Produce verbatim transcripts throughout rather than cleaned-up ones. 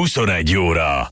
huszonegy óra.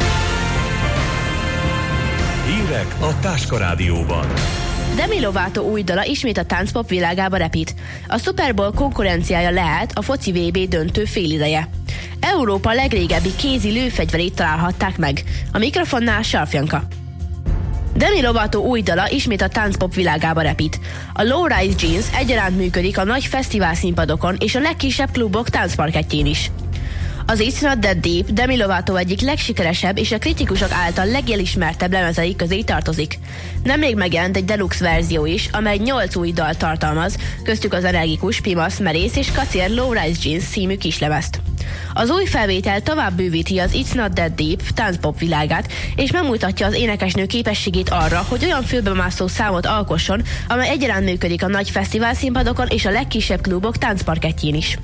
Hírek a Táska Rádióban. Demi Lovato új dala ismét a táncpop világába repít. A Super Bowl konkurenciája lehet a foci vé bé döntő félideje. Európa legrégebbi kézi lőfegyverét találhatták meg. A mikrofonnál Sarfjanka. Demi Lovato új dala ismét a táncpop világába repít. A Low Rise Jeans egyaránt működik a nagy fesztivál színpadokon és a legkisebb klubok táncparkettjén is. Az It's Not That Deep Demi Lovato egyik legsikeresebb és a kritikusok által legelismertebb lemezei közé tartozik. Nemrég megjelent egy deluxe verzió is, amely nyolc új dalt tartalmaz, köztük az energikus, pimasz, merész és kacér Low Rise Jeans című kislemezt. Az új felvétel tovább bővíti az It's Not That Deep táncpop világát, és megmutatja az énekesnő képességét arra, hogy olyan fülbemászó számot alkosson, amely egyaránt működik a nagy fesztivál színpadokon és a legkisebb klubok táncparkettjén is.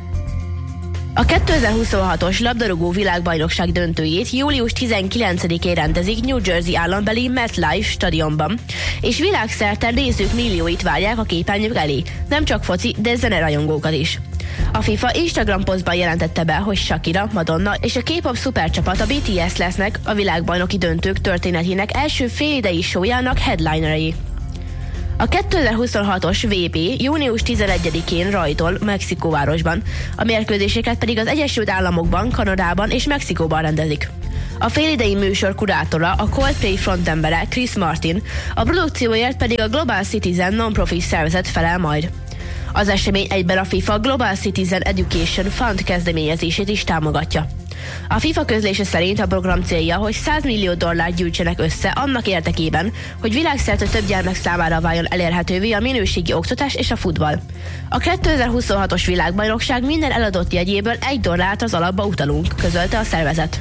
A kétezer-huszonhatos labdarúgó világbajnokság döntőjét július tizenkilencedikén rendezik New Jersey állambeli MetLife stadionban, és világszerte nézők millióit várják a képernyők elé, nem csak foci, de zenerajongókat is. A FIFA Instagram posztban jelentette be, hogy Shakira, Madonna és a K-pop szupercsapat a bé té es lesznek a világbajnoki döntők történetének első félidei showjának headlinerei. A kétezer-huszonhatos vé bé június tizenegyedikén rajtol Mexikóvárosban, a mérkőzéseket pedig az Egyesült Államokban, Kanadában és Mexikóban rendezik. A félidei műsor kurátora a Coldplay frontembere Chris Martin, a produkcióért pedig a Global Citizen non-profit szervezet felel majd. Az esemény egyben a FIFA Global Citizen Education Fund kezdeményezését is támogatja. A FIFA közlése szerint a program célja, hogy száz millió dollárt gyűjtsenek össze annak érdekében, hogy világszerte több gyermek számára váljon elérhetővé a minőségi oktatás és a futball. A kétezer-huszonhatos világbajnokság minden eladott jegyéből egy dollárt az alapba utalunk, közölte a szervezet.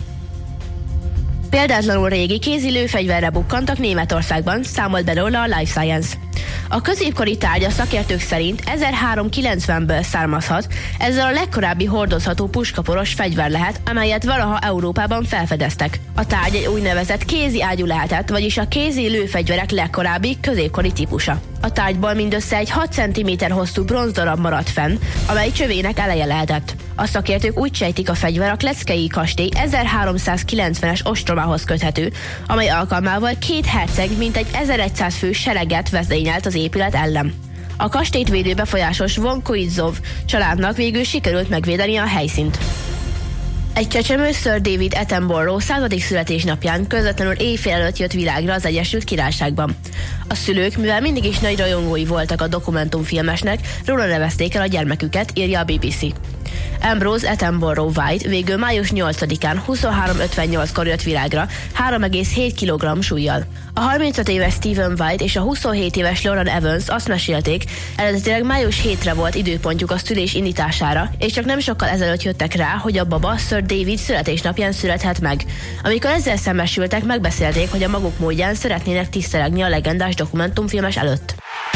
Példátlanul régi kézi lőfegyverre bukkantak Németországban, számolt be róla a Life Science. A középkori tárgy a szakértők szerint ezerháromszázkilencvenből származhat, ezzel a legkorábbi hordozható puskaporos fegyver lehet, amelyet valaha Európában felfedeztek. A tárgy egy úgynevezett kézi ágyú lehetett, vagyis a kézi lőfegyverek legkorábbi középkori típusa. A tárgyból mindössze egy hat centiméter hosszú bronzdarab maradt fenn, amely csövének eleje lehetett. A szakértők úgy sejtik, a fegyver a Kleckei kastély ezerháromszázkilencvenes ostromához köthető, amely alkalmával két herceg mintegy ezerszáz fő sereget vezényelt az épület ellen. A kastélyt védő befolyásos von Koitzov családnak végül sikerült megvédeni a helyszínt. Egy csecsemő Sir David Attenborough századik születésnapján közvetlenül éjfél előtt jött világra az Egyesült Királyságban. A szülők, mivel mindig is nagy rajongói voltak a dokumentumfilmesnek, róla nevezték el a gyermeküket, írja a bé bé cé. Ambrose Attenborough White végül május nyolcadikán huszonhárom ötvennyolckor jött világra három egész hét kilogramm súllyal. A harmincöt éves Stephen White és a huszonhét éves Lauren Evans azt mesélték, eredetileg május hetedike volt időpontjuk a szülés indítására, és csak nem sokkal ezelőtt jöttek rá, hogy a baba Sir David születésnapján születhet meg. Amikor ezzel szembesültek, megbeszélték, hogy a maguk módján szeretnének tisztelegni a legendás dokumentumfilmes előtt.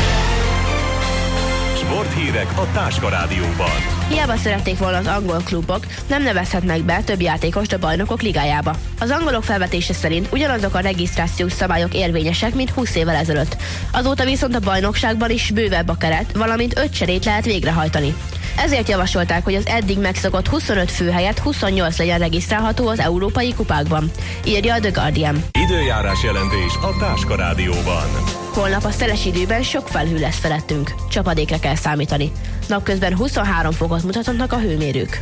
Sporthírek a Táska Rádióban. Hiába szerették volna az angol klubok, nem nevezhetnek be több játékost a bajnokok ligájába. Az angolok felvetése szerint ugyanazok a regisztrációs szabályok érvényesek, mint húsz évvel ezelőtt. Azóta viszont a bajnokságban is bővebb a keret, valamint öt cserét lehet végrehajtani. Ezért javasolták, hogy az eddig megszokott huszonöt fő helyett huszonnyolc legyen regisztrálható az európai kupákban, írja a The Guardian. Időjárás jelentés a Táska Rádióban. Holnap a szeles időben sok felhő lesz felettünk. Csapadékra kell számítani. Napközben huszonhárom fokot mutatnak a hőmérők.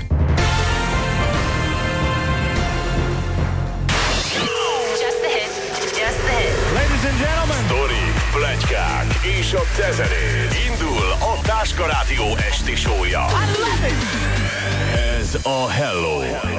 Ladies and gentlemen, sztorik, pletykák és a tezenés. Indul a Táska Rádió esti show-ja. Ez a Hello.